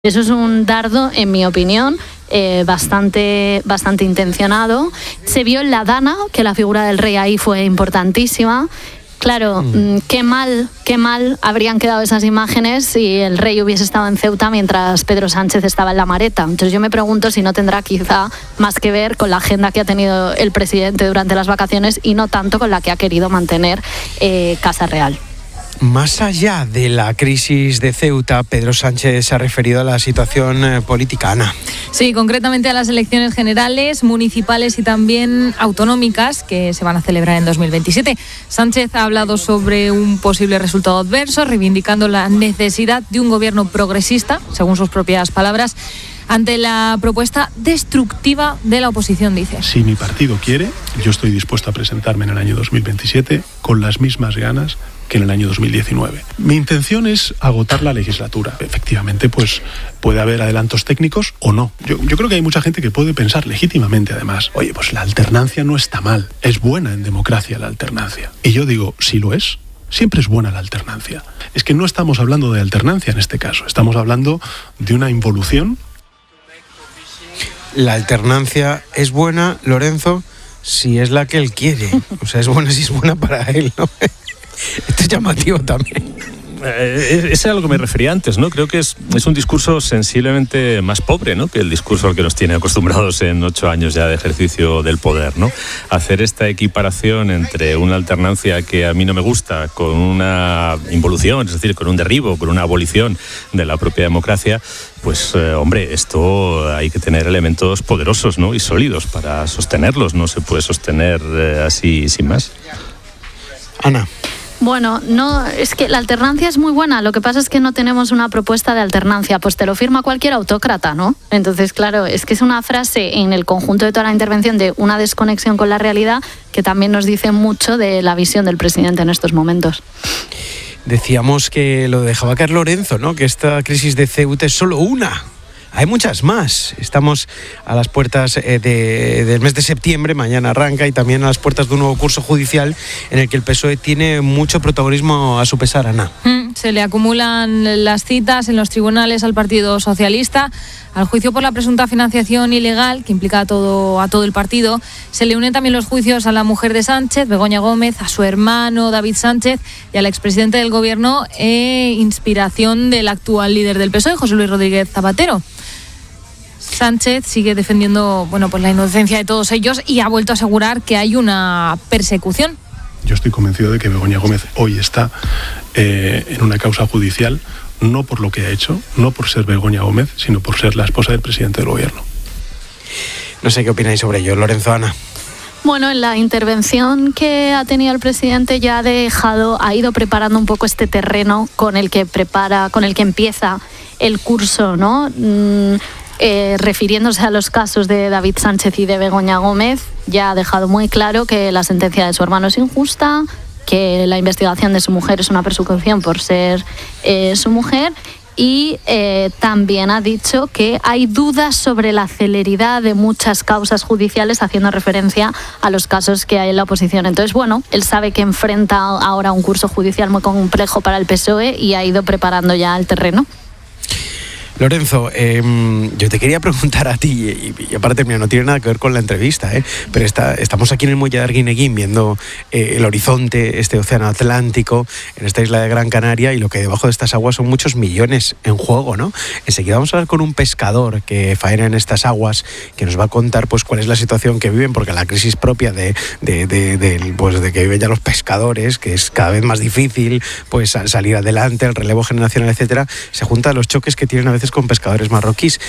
Eso es un dardo, en mi opinión, bastante intencionado. Se vio en la Dana, que la figura del rey ahí fue importantísima. Claro, qué mal habrían quedado esas imágenes si el rey hubiese estado en Ceuta mientras Pedro Sánchez estaba en La Mareta. Entonces yo me pregunto si no tendrá quizá más que ver con la agenda que ha tenido el presidente durante las vacaciones y no tanto con la que ha querido mantener Casa Real. Más allá de la crisis de Ceuta, Pedro Sánchez se ha referido a la situación política, Ana. Sí, concretamente a las elecciones generales, municipales y también autonómicas que se van a celebrar en 2027. Sánchez ha hablado sobre un posible resultado adverso, reivindicando la necesidad de un gobierno progresista, según sus propias palabras, ante la propuesta destructiva de la oposición, dice. Si mi partido quiere, yo estoy dispuesto a presentarme en el año 2027 con las mismas ganas que en el año 2019. Mi intención es agotar la legislatura. Efectivamente, pues puede haber adelantos técnicos o no. Yo creo que hay mucha gente que puede pensar legítimamente, además, oye, pues la alternancia no está mal. Es buena en democracia la alternancia. Y yo digo, si lo es, siempre es buena la alternancia. Es que no estamos hablando de alternancia en este caso. Estamos hablando de una involución. La alternancia es buena, Lorenzo, si es la que él quiere. O sea, es buena si es buena para él, ¿no? Esto es llamativo también. Es a lo que me refería antes, ¿no? Creo que es un discurso sensiblemente más pobre, ¿no?, que el discurso al que nos tiene acostumbrados en 8 años ya de ejercicio del poder, ¿no? Hacer esta equiparación entre una alternancia que a mí no me gusta con una involución, es decir, con un derribo, con una abolición de la propia democracia, pues, hombre, esto hay que tener elementos poderosos, ¿no?, y sólidos para sostenerlos. No se puede sostener así sin más. Ana. Bueno, no, es que la alternancia es muy buena, lo que pasa es que no tenemos una propuesta de alternancia, pues te lo firma cualquier autócrata, ¿no? Entonces, claro, es que es una frase en el conjunto de toda la intervención de una desconexión con la realidad que también nos dice mucho de la visión del presidente en estos momentos. Decíamos que lo dejaba caer Lorenzo, ¿no?, que esta crisis de Ceuta es solo una. Hay muchas más. Estamos a las puertas del mes de septiembre, mañana arranca, y también a las puertas de un nuevo curso judicial en el que el PSOE tiene mucho protagonismo a su pesar, Ana. Se le acumulan las citas en los tribunales al Partido Socialista. Al juicio por la presunta financiación ilegal, que implica a todo el partido, se le unen también los juicios a la mujer de Sánchez, Begoña Gómez, a su hermano David Sánchez y al expresidente del gobierno inspiración del actual líder del PSOE, José Luis Rodríguez Zapatero. Sánchez sigue defendiendo, pues la inocencia de todos ellos y ha vuelto a asegurar que hay una persecución. Yo estoy convencido de que Begoña Gómez hoy está en una causa judicial, no por lo que ha hecho, no por ser Begoña Gómez, sino por ser la esposa del presidente del gobierno. No sé qué opináis sobre ello, Lorenzo, Ana. Bueno, en la intervención que ha tenido el presidente ya ha ido preparando un poco este terreno con el que empieza el curso, ¿no? Refiriéndose a los casos de David Sánchez y de Begoña Gómez, ya ha dejado muy claro que la sentencia de su hermano es injusta, que la investigación de su mujer es una persecución por ser su mujer, y también ha dicho que hay dudas sobre la celeridad de muchas causas judiciales, haciendo referencia a los casos que hay en la oposición. Entonces, él sabe que enfrenta ahora un curso judicial muy complejo para el PSOE y ha ido preparando ya el terreno. Lorenzo, yo te quería preguntar a ti, y aparte, mira, no tiene nada que ver con la entrevista, pero estamos aquí en el muelle de Arguineguín viendo el horizonte, este océano Atlántico, en esta isla de Gran Canaria, y lo que hay debajo de estas aguas son muchos millones en juego, ¿no? Enseguida vamos a hablar con un pescador que faena en estas aguas, que nos va a contar pues cuál es la situación que viven, porque la crisis propia de que viven ya los pescadores, que es cada vez más difícil pues salir adelante, el relevo generacional, etcétera, se junta a los choques que tienen a veces con pescadores marroquíes.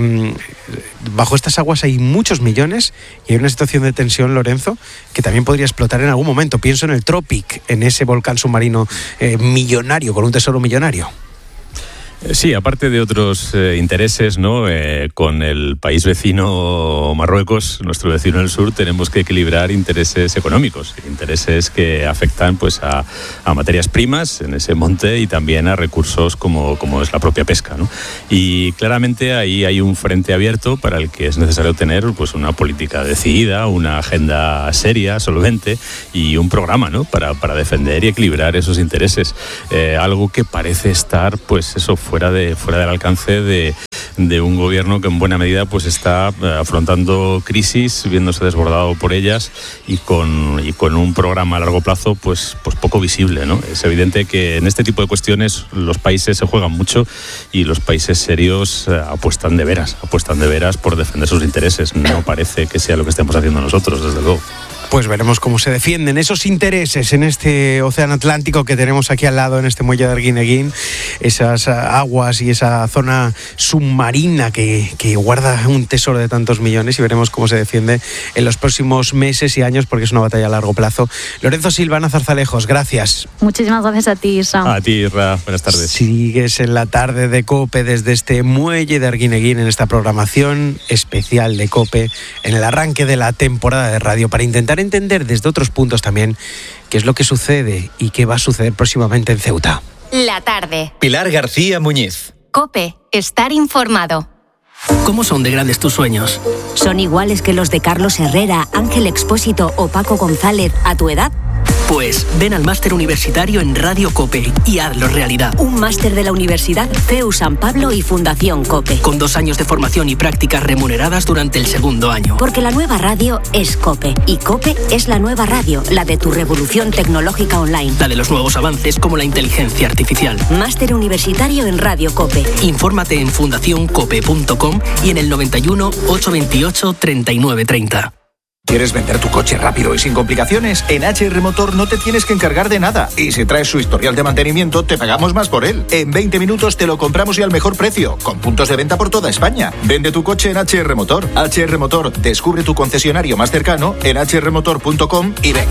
Bajo estas aguas hay muchos millones y hay una situación de tensión, Lorenzo, que también podría explotar en algún momento. Pienso en el Tropic, en ese volcán submarino millonario, con un tesoro millonario. Sí, aparte de otros intereses, ¿no? Con el país vecino Marruecos, nuestro vecino del sur, tenemos que equilibrar intereses económicos, intereses que afectan pues a materias primas en ese monte y también a recursos como es la propia pesca, ¿no? Y claramente ahí hay un frente abierto para el que es necesario tener pues una política decidida, una agenda seria, solvente y un programa, ¿no? para defender y equilibrar esos intereses. Algo que parece estar, pues eso, fuera del alcance de un gobierno que en buena medida pues está afrontando crisis, viéndose desbordado por ellas y con un programa a largo plazo pues poco visible, ¿no? Es evidente que en este tipo de cuestiones los países se juegan mucho y los países serios apuestan de veras por defender sus intereses. No parece que sea lo que estemos haciendo nosotros, desde luego. Pues veremos cómo se defienden esos intereses en este océano Atlántico que tenemos aquí al lado, en este muelle de Arguineguín, esas aguas y esa zona submarina que guarda un tesoro de tantos millones, y veremos cómo se defiende en los próximos meses y años, porque es una batalla a largo plazo. Lorenzo Silva, Ana Zarzalejos, gracias. Muchísimas gracias a ti, Sam. A ti, Ra, buenas tardes. Sigues en la tarde de COPE desde este muelle de Arguineguín, en esta programación especial de COPE, en el arranque de la temporada de radio, para intentar entender desde otros puntos también qué es lo que sucede y qué va a suceder próximamente en Ceuta. La tarde. Pilar García Muñiz. COPE, estar informado. ¿Cómo son de grandes tus sueños? ¿Son iguales que los de Carlos Herrera, Ángel Expósito o Paco González a tu edad? Pues ven al máster universitario en Radio COPE y hazlo realidad. Un máster de la Universidad CEU San Pablo y Fundación COPE. Con 2 años de formación y prácticas remuneradas durante el 2º año. Porque la nueva radio es COPE. Y COPE es la nueva radio, la de tu revolución tecnológica online. La de los nuevos avances como la inteligencia artificial. Máster universitario en Radio COPE. Infórmate en fundacioncope.com y en el 91 828 3930. ¿Quieres vender tu coche rápido y sin complicaciones? En HR Motor no te tienes que encargar de nada. Y si traes su historial de mantenimiento, te pagamos más por él. En 20 minutos te lo compramos y al mejor precio, con puntos de venta por toda España. Vende tu coche en HR Motor. HR Motor, descubre tu concesionario más cercano en hrmotor.com y ven.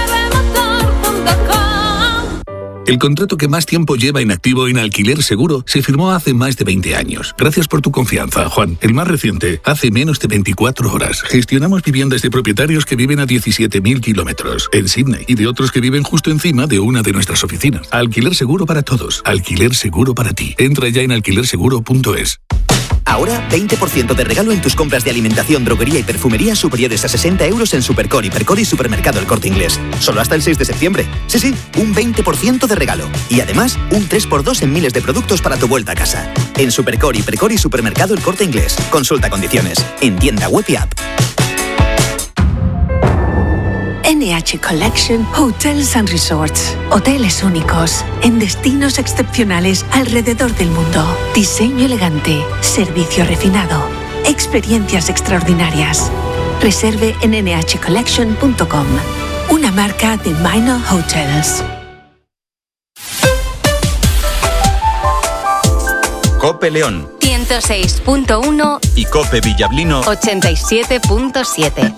El contrato que más tiempo lleva inactivo en Alquiler Seguro se firmó hace más de 20 años. Gracias por tu confianza, Juan. El más reciente, hace menos de 24 horas. Gestionamos viviendas de propietarios que viven a 17.000 kilómetros en Sydney y de otros que viven justo encima de una de nuestras oficinas. Alquiler Seguro para todos. Alquiler Seguro para ti. Entra ya en alquilerseguro.es. Ahora, 20% de regalo en tus compras de alimentación, droguería y perfumería superiores a 60 euros en Supercor, Hipercor y Supermercado El Corte Inglés. Solo hasta el 6 de septiembre. Sí, un 20% de regalo. Y además, un 3x2 en miles de productos para tu vuelta a casa. En Supercor, Hipercor y Supermercado El Corte Inglés. Consulta condiciones. En tienda web y app. NH Collection Hotels and Resorts. Hoteles únicos, en destinos excepcionales alrededor del mundo. Diseño elegante, servicio refinado, experiencias extraordinarias. Reserve en nhcollection.com. Una marca de Minor Hotels. COPE León 106.1 y COPE Villablino 87.7.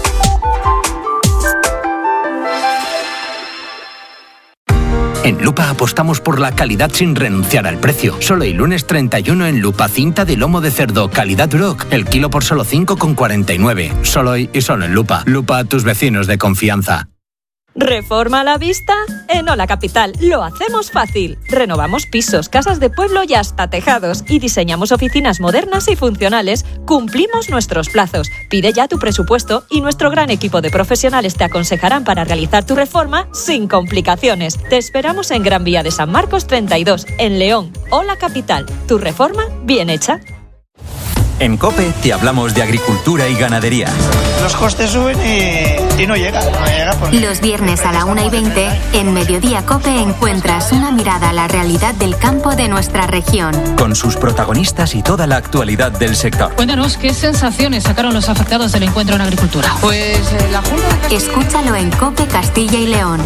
En Lupa apostamos por la calidad sin renunciar al precio. Solo el lunes 31 en Lupa, cinta de lomo de cerdo, calidad Duroc, el kilo por solo 5,49. Solo hoy y solo en Lupa. Lupa, tus vecinos de confianza. ¿Reforma a la vista? En Hola Capital lo hacemos fácil. Renovamos pisos, casas de pueblo y hasta tejados. Y diseñamos oficinas modernas y funcionales. Cumplimos nuestros plazos. Pide ya tu presupuesto y nuestro gran equipo de profesionales te aconsejarán para realizar tu reforma sin complicaciones. Te esperamos en Gran Vía de San Marcos 32, en León. Hola Capital, tu reforma bien hecha. En COPE te hablamos de agricultura y ganadería. Los costes suben y no llega. Los viernes a la 1:20, en Mediodía COPE encuentras una mirada a la realidad del campo de nuestra región. Con sus protagonistas y toda la actualidad del sector. Cuéntanos, ¿qué sensaciones sacaron los afectados del encuentro en agricultura? Pues la Junta de... Escúchalo en COPE Castilla y León.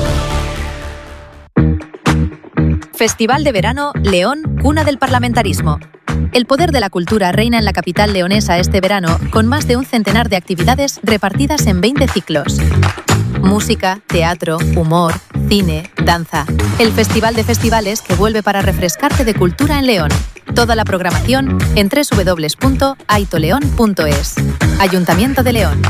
Festival de Verano León, cuna del parlamentarismo. El poder de la cultura reina en la capital leonesa este verano, con más de un centenar de actividades repartidas en 20 ciclos. Música, teatro, humor, cine, danza. El festival de festivales que vuelve para refrescarte de cultura en León. Toda la programación en www.aitoleon.es. Ayuntamiento de León.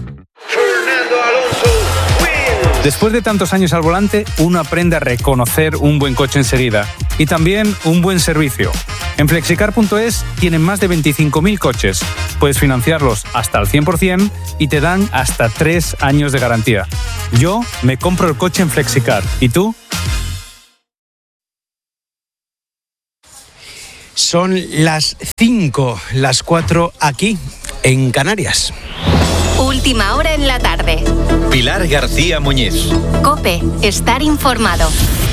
Después de tantos años al volante, uno aprende a reconocer un buen coche enseguida y también un buen servicio. En Flexicar.es tienen más de 25.000 coches. Puedes financiarlos hasta al 100% y te dan hasta 3 años de garantía. Yo me compro el coche en Flexicar. ¿Y tú? Son las 5, las 4 aquí, en Canarias. Última hora en la tarde. Pilar García Muñiz. COPE, estar informado.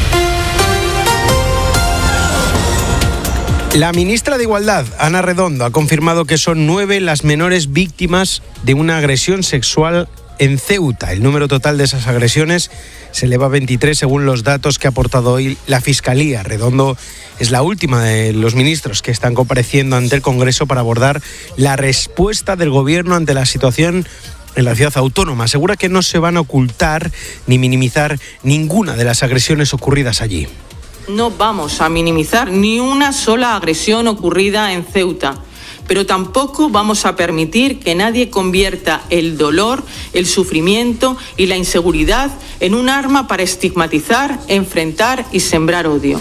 La ministra de Igualdad, Ana Redondo, ha confirmado que son 9 las menores víctimas de una agresión sexual en Ceuta. El número total de esas agresiones se eleva a 23 según los datos que ha aportado hoy la Fiscalía. Redondo es la última de los ministros que están compareciendo ante el Congreso para abordar la respuesta del Gobierno ante la situación en la ciudad autónoma. Asegura que no se van a ocultar ni minimizar ninguna de las agresiones ocurridas allí. No vamos a minimizar ni una sola agresión ocurrida en Ceuta, pero tampoco vamos a permitir que nadie convierta el dolor, el sufrimiento y la inseguridad en un arma para estigmatizar, enfrentar y sembrar odio.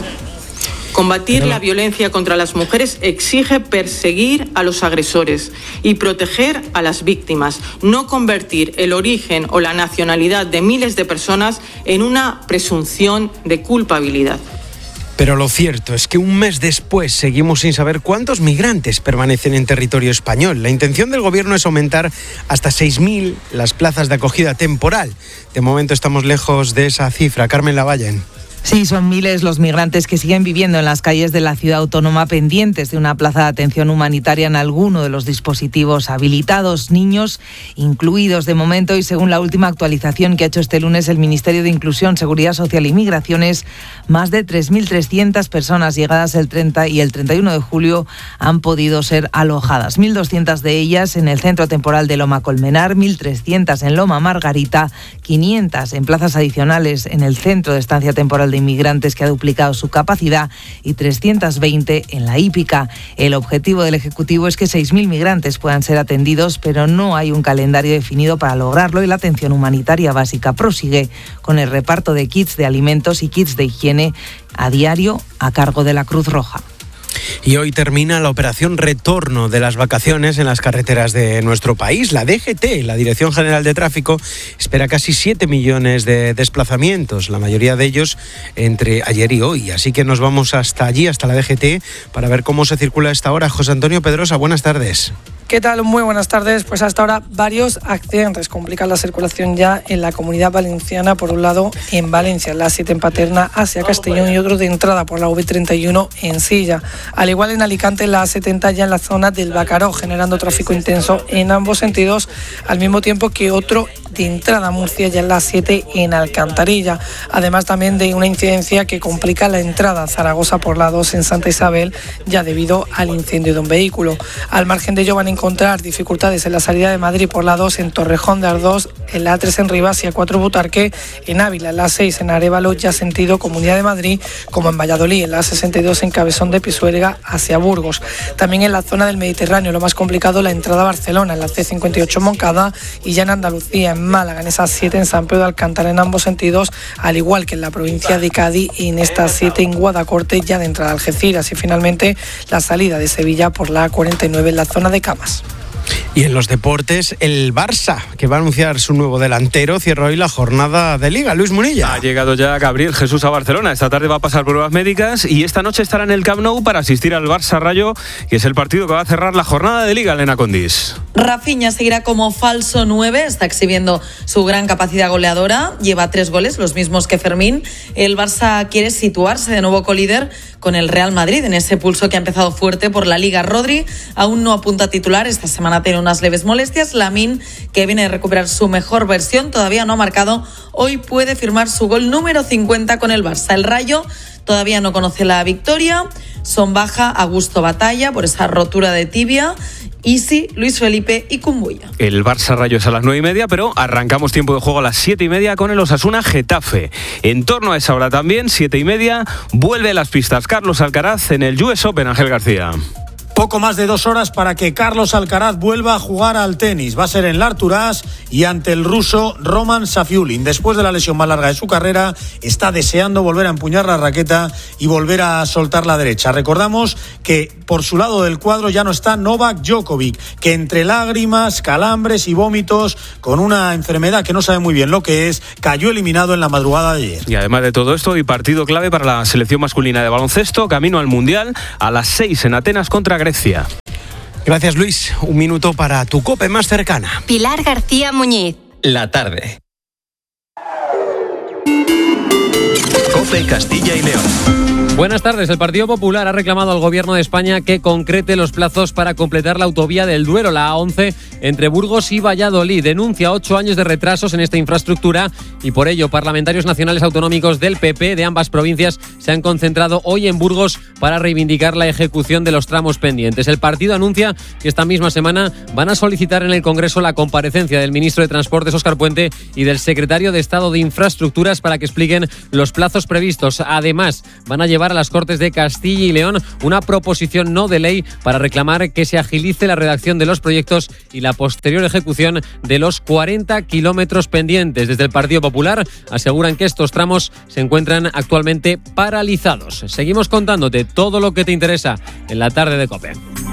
Combatir la violencia contra las mujeres exige perseguir a los agresores y proteger a las víctimas, no convertir el origen o la nacionalidad de miles de personas en una presunción de culpabilidad. Pero lo cierto es que un mes después seguimos sin saber cuántos migrantes permanecen en territorio español. La intención del Gobierno es aumentar hasta 6.000 las plazas de acogida temporal. De momento estamos lejos de esa cifra. Carmen Lavallen. Sí, son miles los migrantes que siguen viviendo en las calles de la ciudad autónoma pendientes de una plaza de atención humanitaria en alguno de los dispositivos habilitados, niños incluidos de momento, y según la última actualización que ha hecho este lunes el Ministerio de Inclusión, Seguridad Social y Migraciones, más de 3.300 personas llegadas el 30 y el 31 de julio han podido ser alojadas. 1.200 de ellas en el Centro Temporal de Loma Colmenar, 1.300 en Loma Margarita, 500 en plazas adicionales en el Centro de Estancia Temporal de Inmigrantes, que ha duplicado su capacidad, y 320 en la hípica. El objetivo del Ejecutivo es que 6.000 migrantes puedan ser atendidos, pero no hay un calendario definido para lograrlo, y la atención humanitaria básica prosigue con el reparto de kits de alimentos y kits de higiene a diario a cargo de la Cruz Roja. Y hoy termina la operación retorno de las vacaciones en las carreteras de nuestro país. La DGT, la Dirección General de Tráfico, espera casi 7 millones de desplazamientos, la mayoría de ellos entre ayer y hoy. Así que nos vamos hasta allí, hasta la DGT, para ver cómo se circula a esta hora. José Antonio Pedrosa, buenas tardes. ¿Qué tal? Muy buenas tardes. Pues hasta ahora varios accidentes complican la circulación ya en la Comunidad Valenciana. Por un lado, en Valencia, la 7 en Paterna hacia Castellón, y otro de entrada por la V31 en Silla. Al igual en Alicante, la A70 ya en la zona del Bacaró, generando tráfico intenso en ambos sentidos, al mismo tiempo que otro de entrada a Murcia ya en la 7 en Alcantarilla. Además también de una incidencia que complica la entrada a Zaragoza por la 2 en Santa Isabel, ya debido al incendio de un vehículo. Al margen de ello van a encontrar dificultades en la salida de Madrid por la 2 en Torrejón de Ardoz, en la A3 en Rivas y A4 Butarque, en Ávila, en la 6 en Arévalo, ya sentido Comunidad de Madrid, como en Valladolid, en la 62 en Cabezón de Pisuerga hacia Burgos. También en la zona del Mediterráneo, lo más complicado, la entrada a Barcelona, en la C58 en Moncada, y ya en Andalucía, en Málaga, en esa 7 en San Pedro de Alcántara en ambos sentidos, al igual que en la provincia de Cádiz y en esta 7 en Guadacorte, ya de entrada a Algeciras, y finalmente la salida de Sevilla por la A49 en la zona de Camas. Y en los deportes, el Barça, que va a anunciar su nuevo delantero, cierra hoy la jornada de Liga. Luis Munilla. Ha llegado ya Gabriel Jesús a Barcelona. Esta tarde va a pasar pruebas médicas y esta noche estará en el Camp Nou para asistir al Barça Rayo, que es el partido que va a cerrar la jornada de Liga, Elena Condis. Rafinha seguirá como falso 9, está exhibiendo su gran capacidad goleadora, lleva 3 goles, los mismos que Fermín. El Barça quiere situarse de nuevo colíder con el Real Madrid en ese pulso que ha empezado fuerte por la Liga. Rodri aún no apunta a titular, esta semana tiene unas leves molestias. Lamine, que viene de recuperar su mejor versión, todavía no ha marcado, hoy puede firmar su gol número 50 con el Barça. El Rayo todavía no conoce la victoria, son baja Augusto Batalla por esa rotura de tibia, Isi, Luis Felipe y Kumbuya. El Barça Rayo es a las 9:30, pero arrancamos tiempo de juego a las 7:30 con el Osasuna Getafe. En torno a esa hora también, 7:30, vuelve a las pistas Carlos Alcaraz en el US Open. Ángel García. Poco más de 2 horas para que Carlos Alcaraz vuelva a jugar al tenis. Va a ser en l'Arturás y ante el ruso Roman Safiulin. Después de la lesión más larga de su carrera, está deseando volver a empuñar la raqueta y volver a soltar la derecha. Recordamos que por su lado del cuadro ya no está Novak Djokovic, que entre lágrimas, calambres y vómitos, con una enfermedad que no sabe muy bien lo que es, cayó eliminado en la madrugada de ayer. Y además de todo esto, y partido clave para la selección masculina de baloncesto, camino al Mundial a las 6 en Atenas contra Grecia. Gracias, Luis. Un minuto para tu COPE más cercana. Pilar García Muñiz. La tarde. COPE Castilla y León. Buenas tardes. El Partido Popular ha reclamado al Gobierno de España que concrete los plazos para completar la autovía del Duero, la A11, entre Burgos y Valladolid. Denuncia 8 años de retrasos en esta infraestructura y por ello parlamentarios nacionales autonómicos del PP de ambas provincias se han concentrado hoy en Burgos para reivindicar la ejecución de los tramos pendientes. El partido anuncia que esta misma semana van a solicitar en el Congreso la comparecencia del ministro de Transportes, Óscar Puente, y del secretario de Estado de Infraestructuras para que expliquen los plazos previstos. Además, van a llevar a las Cortes de Castilla y León una proposición no de ley para reclamar que se agilice la redacción de los proyectos y la posterior ejecución de los 40 kilómetros pendientes. Desde el Partido Popular aseguran que estos tramos se encuentran actualmente paralizados. Seguimos contándote todo lo que te interesa en la tarde de COPE.